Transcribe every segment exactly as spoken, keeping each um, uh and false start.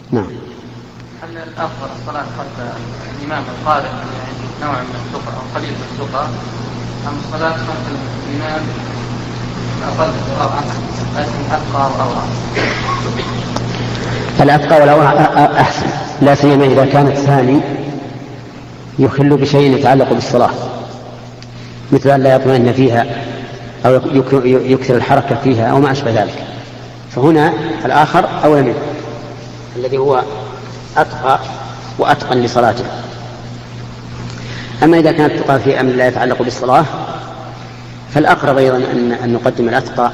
نعم. هل الأفضل الصلاة خلف الإمام القارئ يعني نوع من الثقة أو قليل من الثقة، أم الصلاة خلف الإمام أقل قراءة لكن أتقى وأورع؟ الأتقى والأورع أحسن، لا سيما إذا كان الثاني يخل بشيء يتعلق بالصلاة، مثل أن لا يطمئن فيها أو يكثر الحركة فيها أو ما أشبه ذلك، فهنا الآخر أولى منه الذي هو أتقى وأتقن لصلاته. أما إذا كانت التقى في أمر لا يتعلق بالصلاة فالأقرب أيضا أن نقدم الأتقى،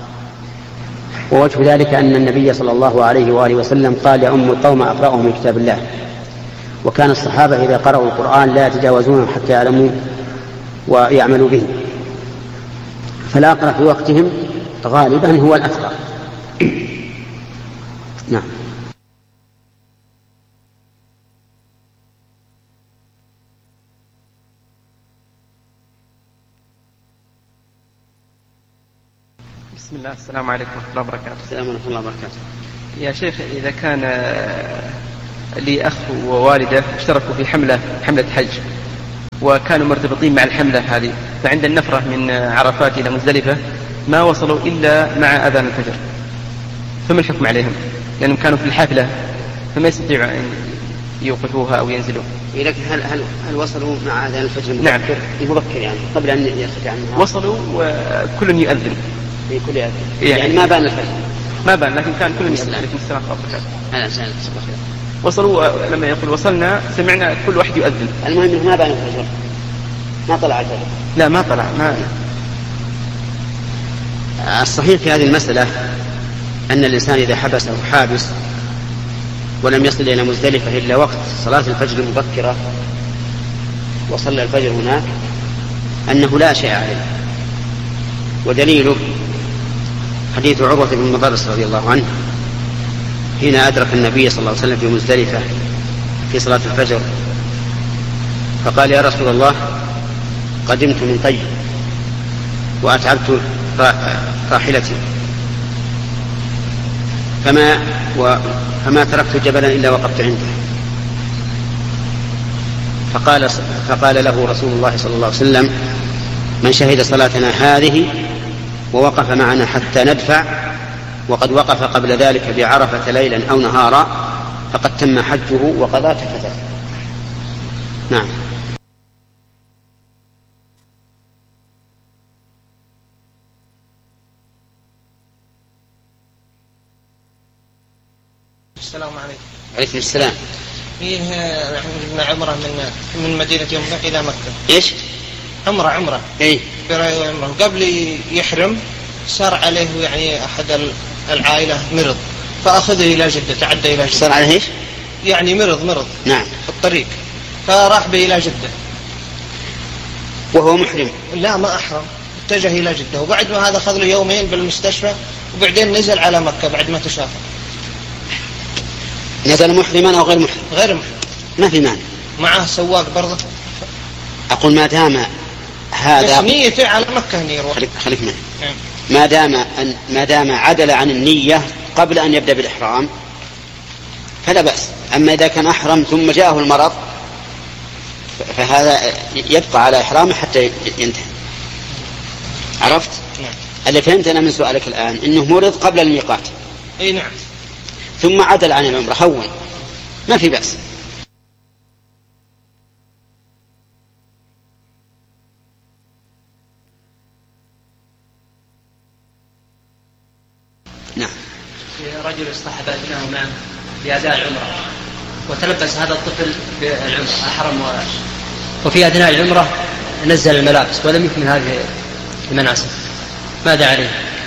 ووجه ذلك أن النبي صلى الله عليه وآله وسلم قال: يا أم القوم أقرأهم من كتاب الله. وكان الصحابة إذا قرأوا القرآن لا يتجاوزونه حتى يعلموا ويعملوا به، فالأقرأ في وقتهم غالبا هو الأتقى. نعم. بسم الله، السلام عليكم ورحمة الله وبركاته. السلام ورحمة الله وبركاته. يا شيخ، إذا كان لي أخ ووالدة اشتركوا في حملة حملة حج وكانوا مرتبطين مع الحملة هذه، فعند النفرة من عرفات إلى مزدلفة ما وصلوا إلا مع أذان الفجر، فما الحكم عليهم؟ لأنهم كانوا في الحافلة فما يستطيعوا أن يوقفوها أو ينزلوا. لكن هل, هل, هل وصلوا مع أذان الفجر المبكر؟ نعم. المبكر يعني قبل أن يرتفع عنها؟ وصلوا وكل يؤذن. في كل يؤذن يعني, يعني ما بان الفجر؟ ما بان، لكن كان كل يؤذن. عليكم السلام ورحمة الله وبركاته. وصلوا لما يقول وصلنا سمعنا كل واحد يؤذن. المهم انه ما بان الفجر، ما طلع الفجر. لا ما طلع. ما الصحيح في هذه المسألة أن الإنسان إذا حبسه حابس ولم يصل إلى مزدلفة إلا وقت صلاة الفجر المبكرة وصلى الفجر هناك أنه لا شيء عليه. ودليله حديث عروة بن مضرس رضي الله عنه حين أدرك النبي صلى الله عليه وسلم في مزدلفة في صلاة الفجر، فقال: يا رسول الله، قدمت من طيب وأتعبت راحلتي فما, فما تركت جبلا إلا وقفت عنده. فقال, فقال له رسول الله صلى الله عليه وسلم: من شهد صلاتنا هذه ووقف معنا حتى ندفع وقد وقف قبل ذلك بعرفة ليلا أو نهارا فقد تم حجه وقضى تفته. نعم. السلام عليكم. عليكم السلام. فيه نحن عمره من من مدينة يمنى إلى مكة. إيش؟ عمره عمره. إيه. عمره قبل يحرم صار عليه يعني أحد العائلة مرض فأخذه إلى جدة، تعدى إلى جدة. صار عليه إيش؟ يعني مرض مرض. نعم. في الطريق فراح به إلى جدة وهو محرم. لا ما أحرم، اتجه إلى جدة، وبعد ما هذا أخذ له يومين بالمستشفى وبعدين نزل على مكة بعد ما تشافى. نزل محرما أو غير محرم؟ غير محرم. ما في مانع. معه سواق برضه. أقول ما دام هذا بس نيته على مكة أن يروح. خليك خليك معي. نعم. ما دام أن ما دام عدل عن النية قبل أن يبدأ بالإحرام فلا بأس. أما إذا كان أحرم ثم جاءه المرض فهذا يبقى على إحرامه حتى ينتهي. عرفت؟ نعم. اللي فهمت أنا من سؤالك الآن إنه مرض قبل الميقات. أي نعم. ثم عدل عن العمرة هون ما في بأس. نعم. رجل اصطحب ابنه معه لأداء العمرة وتلبس هذا الطفل بالعمرة أحرم و... وفي أثناء العمرة نزل الملابس ولم يكمل هذه المناسك، ماذا عليه؟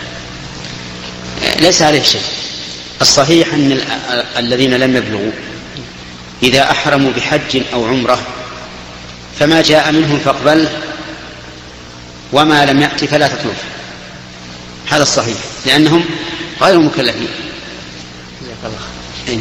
ليس عليه شيء. الصحيح أن ال... الذين لم يبلغوا إذا أحرموا بحج أو عمرة فما جاء منهم فاقبله وما لم يأتي فلا تطلب. هذا الصحيح لأنهم غير مكلفين. جزاك الله خير.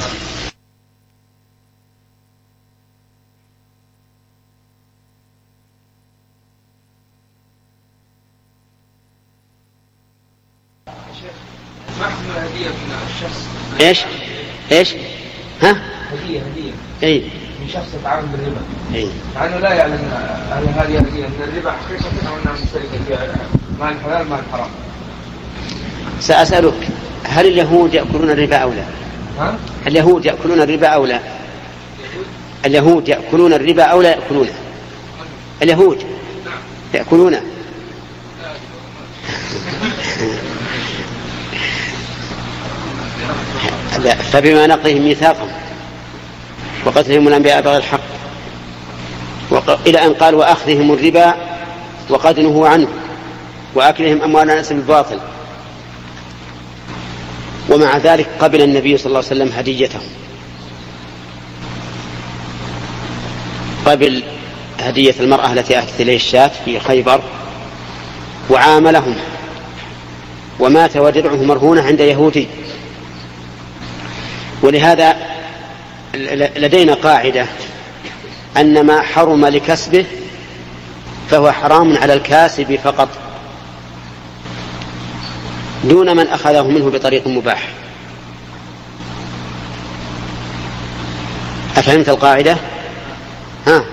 ما حكم الهدية من الشخص؟ ايش؟ ايش؟ ها؟ هدية هدية أي من شخص يتعامل بالربا. أي مع أنه لا يعلم هل هذه هدية من الربا حقيقة أو أنها مشتركة فيها مال حلال مال حرام. سأسألك هل اليهود يأكلون الربا أو لا؟ ها؟ اليهود يأكلون الربا أو لا؟ اليهود يأكلون الربا أو لا يأكلونه؟ اليهود يأكلونه. فبما نقضهم ميثاقهم وقتلهم الأنبياء بغير الحق إلى أن قال وأخذهم الربا وقد نهوا عنه وأكلهم أموال الناس بالباطل. ومع ذلك قبل النبي صلى الله عليه وسلم هديتهم، قبل هدية المرأة التي أهدت إليه الشاة في خيبر وعاملهم، ومات ودرعه مرهونة عند يهودي. ولهذا لدينا قاعدة أن ما حرم لكسبه فهو حرام على الكاسب فقط دون من أخذه منه بطريق مباح. أفهمت القاعدة؟ ها